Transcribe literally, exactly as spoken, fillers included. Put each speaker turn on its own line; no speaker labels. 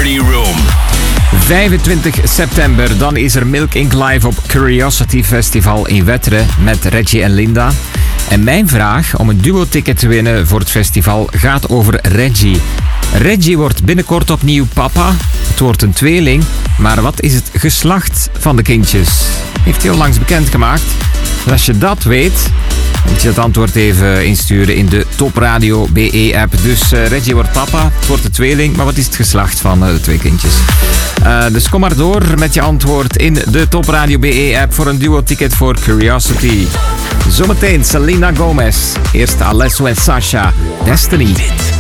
Party Room.
vijfentwintig september, dan is er Milk Inc live op Curiosity Festival in Wetteren met Reggie en Linda. En mijn vraag om een duo-ticket te winnen voor het festival gaat over Reggie. Reggie wordt binnenkort opnieuw papa. Het wordt een tweeling. Maar wat is het geslacht van de kindjes? Heeft hij onlangs bekendgemaakt. Dus als je dat weet, moet je het antwoord even insturen in de Top Radio B E-app. Dus uh, Reggie wordt papa, het wordt een tweeling. Maar wat is het geslacht van uh, de twee kindjes? Uh, dus kom maar door met je antwoord in de Top Radio B E-app voor een duo-ticket voor Curiosity. Zometeen Selena Gomez. Eerst Alesso en Sasha. Destiny.
Dit